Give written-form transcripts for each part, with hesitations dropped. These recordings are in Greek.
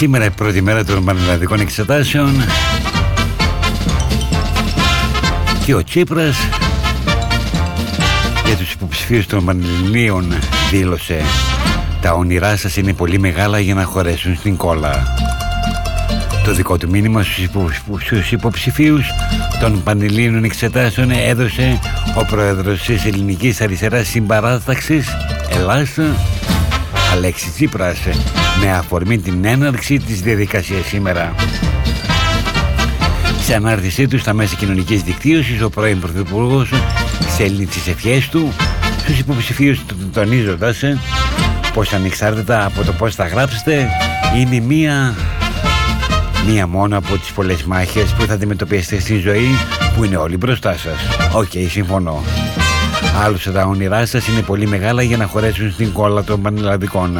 Σήμερα η πρώτη μέρα των πανελλαδικών εξετάσεων και ο Τσίπρας για τους υποψηφίους των Πανελληνίων δήλωσε: «Τα όνειρά σας είναι πολύ μεγάλα για να χωρέσουν στην κόλλα». Το δικό του μήνυμα στους υποψηφίους των Πανελλήνιων εξετάσεων έδωσε ο πρόεδρος της Ελληνικής Αριστεράς Συμπαράταξης Ελλάς, Αλέξης Τσίπρας, με αφορμή την έναρξη της διαδικασίας σήμερα. Σε ανάρτησή του στα μέσα κοινωνικής δικτύωσης, ο πρώην Πρωθυπουργός στέλνει τις ευχές του στους υποψηφίους, τονίζοντας πως ανεξάρτητα από το πώς θα γράψετε, είναι μία μόνο από τις πολλές μάχες που θα αντιμετωπίσετε στην ζωή, που είναι όλοι μπροστά σας. Οκ, συμφωνώ. Άλλωστε τα όνειρά σας είναι πολύ μεγάλα για να χωρέσουν στην κόλλα των πανελλαδικών.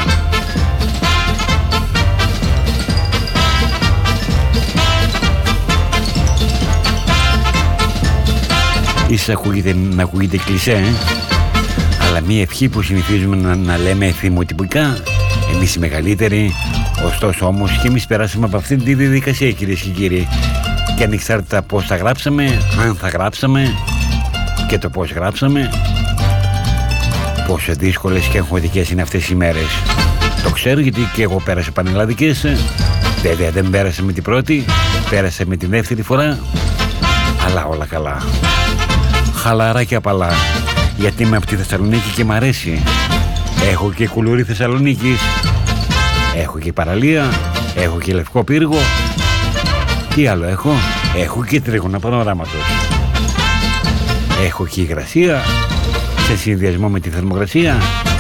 Ίσως να ακούγεται κλισέ, αλλά μία ευχή που συνηθίζουμε να λέμε θυμοτυπικά εμείς οι μεγαλύτεροι. Ωστόσο όμως και εμείς περάσαμε από αυτήν τη διαδικασία, κυρίες και κύριοι, και ανεξάρτητα πώς θα γράψαμε, αν θα γράψαμε και το πώς γράψαμε, πόσο δύσκολες και εγχωτικές είναι αυτές οι μέρες. Το ξέρω, γιατί και εγώ πέρασα πανελλαδικές. Βέβαια δεν πέρασα με την πρώτη, πέρασα με την δεύτερη φορά, αλλά όλα καλά, χαλαρά και απαλά, γιατί είμαι από τη Θεσσαλονίκη και μ' αρέσει. Έχω και κουλούρι Θεσσαλονίκης, έχω και παραλία, έχω και λευκό πύργο. Τι άλλο έχω? Έχω και τρίγωνα πανοράματος. Έχω και υγρασία σε συνδυασμό με τη θερμοκρασία.